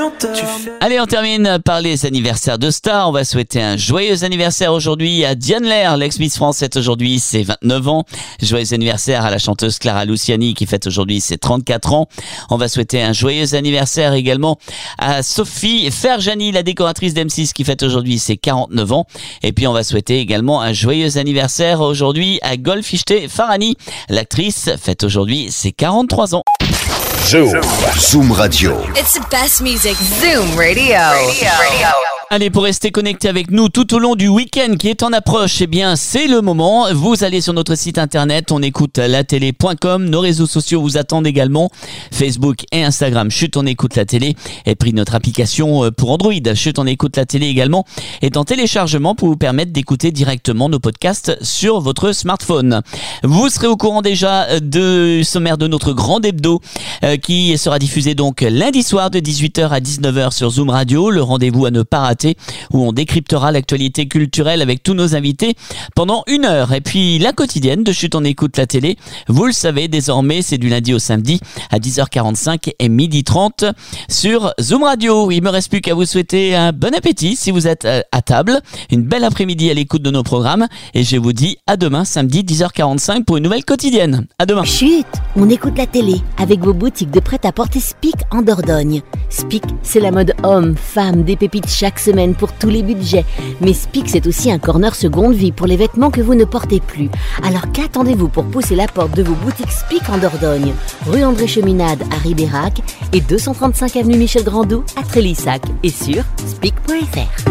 Allez, on termine par les anniversaires de stars. On va souhaiter un joyeux anniversaire aujourd'hui à Diane Lair. L'ex-Miss France fête aujourd'hui ses 29 ans. Joyeux anniversaire à la chanteuse Clara Luciani qui fête aujourd'hui ses 34 ans. On va souhaiter un joyeux anniversaire également à Sophie Ferjani, la décoratrice d'M6 qui fête aujourd'hui ses 49 ans. Et puis on va souhaiter également un joyeux anniversaire aujourd'hui à Golfichte Farhani. L'actrice fête aujourd'hui ses 43 ans. Zoom Radio. It's the best music. Zoom Radio. Allez, pour rester connecté avec nous tout au long du week-end qui est en approche, eh bien, c'est le moment. Vous allez sur notre site internet, on écoute la télé.com. Nos réseaux sociaux vous attendent également. Facebook et Instagram, Chut, on écoute la télé. Et puis notre application pour Android, Chut, on écoute la télé également, est en téléchargement pour vous permettre d'écouter directement nos podcasts sur votre smartphone. Vous serez au courant déjà du sommaire de notre grand hebdo qui sera diffusé donc lundi soir de 18h à 19h sur Zoom Radio. Le rendez-vous à ne pas rater où on décryptera l'actualité culturelle avec tous nos invités pendant 1 heure. Et puis la quotidienne de Chut, on écoute la télé, vous le savez désormais, c'est du lundi au samedi à 10h45 et 12h30 sur Zoom Radio. Il me reste plus qu'à vous souhaiter un bon appétit si vous êtes à table, une belle après-midi à l'écoute de nos programmes et je vous dis à demain samedi 10h45 pour une nouvelle quotidienne. À demain. Chut, on écoute la télé avec vos boutiques de prêt-à-porter Spic en Dordogne. Spic, c'est la mode homme, femme, des pépites chaque semaine pour tous les budgets. Mais Spic, c'est aussi un corner seconde vie pour les vêtements que vous ne portez plus. Alors qu'attendez-vous pour pousser la porte de vos boutiques Spic en Dordogne, rue André Cheminade à Ribérac et 235 avenue Michel Grandot à Trélissac et sur spic.fr.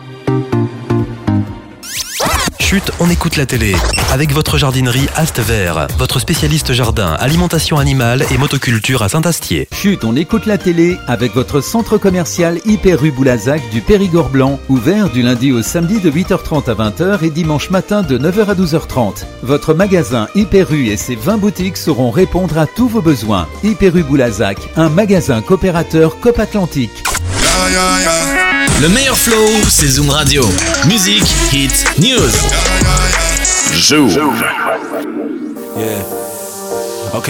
Chut, on écoute la télé. Avec votre jardinerie Ast Vert, votre spécialiste jardin, alimentation animale et motoculture à Saint-Astier. Chut, on écoute la télé avec votre centre commercial Hyper rue Boulazac du Périgord Blanc, ouvert du lundi au samedi de 8h30 à 20h et dimanche matin de 9h à 12h30. Votre magasin Hyper rue et ses 20 boutiques sauront répondre à tous vos besoins. Hyper rue Boulazac, un magasin coopérateur Coop Atlantique. Le meilleur flow, c'est Zoom Radio. Musique, hits, news. Zoom. Yeah.